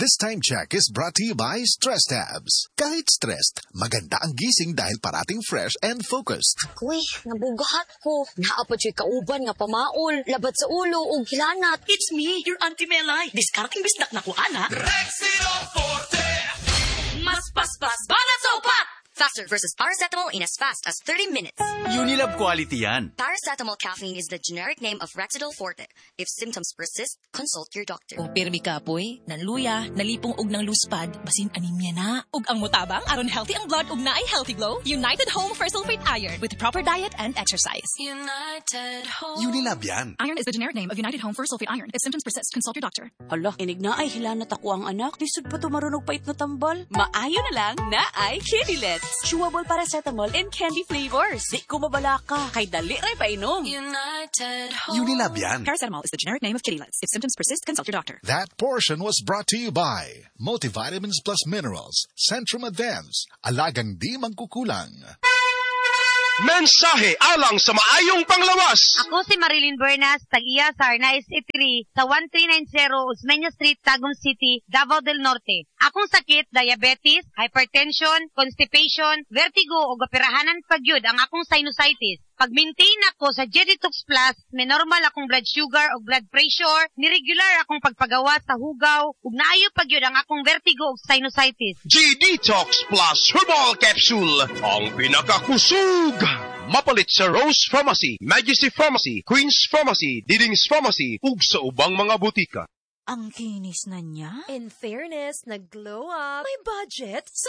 This time check is brought to you by Stress Tabs. Kahit stressed, maganda ang gising dahil parating fresh and focused. Uy, nabugat ko. Naapod siya kauban nga pamaol. Labat sa ulo o gilanat. It's me, your Auntie Melay. Diskarting bisnak na ko, ana. Rexilo Forte! Mas paspas, banat sa upat! Faster versus paracetamol in as fast as 30 minutes. Unilab quality yan. Paracetamol caffeine is the generic name of Rexidol Forte. If symptoms persist, consult your doctor. Kung pirmi kapoy, nanluya, nalipong og ng luspad, basin anemia na. Ug ang mutabang, aron healthy ang blood ug na ay healthy glow, United Home for Sulfate Iron with proper diet and exercise. United Home. Unilab yan. Iron is the generic name of United Home for Sulfate Iron. If symptoms persist, consult your doctor. Hala, inig na ay hilanat ako ang anak. Lisod pa tumarunog pait na tambal. Maayo na lang na ay Kidilets. Chewable paracetamol and candy flavors. Di ko mabala ka. Kay dali ray painom. United Home. Unilab yan. Paracetamol is the generic name of Kidilets. If symptoms persist, consult your doctor. That portion was brought to you by Multivitamins Plus Minerals, Centrum Advance, Alagang Di Mangkukulang. Mensahe alang sa maayong panglawas. Ako si Marilyn Bernas, tag-iya sa Arnaiz Itri, sa 1390 Usmeña Street, Tagum City, Davao del Norte. Akong sakit, diabetes, hypertension, constipation, vertigo o operahanan pagyud ang akong sinusitis. Pag-maintain ako sa Jeditox Plus, may normal akong blood sugar o blood pressure, ni-regular akong pagpagawa sa hugaw, ug naayo pagyud ang akong vertigo o sinusitis. G-Detox Plus Herbal Capsule, ang pinakakusog. Mapalit sa Rose Pharmacy, Majesty Pharmacy, Queen's Pharmacy, Diding's Pharmacy, ug sa ubang mga butika. Ang kinis na niya. In fairness, nag-glow up. May budget, so